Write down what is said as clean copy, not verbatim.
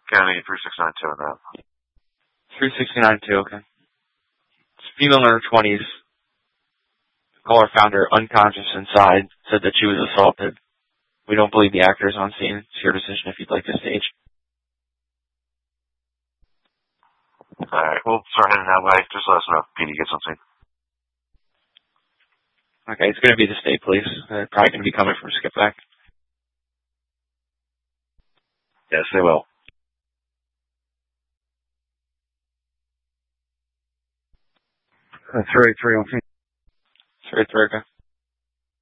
County 3692 on that. 3692, okay. It's female in her 20s. Caller found her unconscious inside, said that she was assaulted. We don't believe the actor is on scene. It's your decision if you'd like to stage. Alright, we'll start heading that way. Just let us know if PD gets something. Okay, it's going to be the state police. They're probably going to be coming from Skipback. Yes, they will. 383 on scene. 383, okay.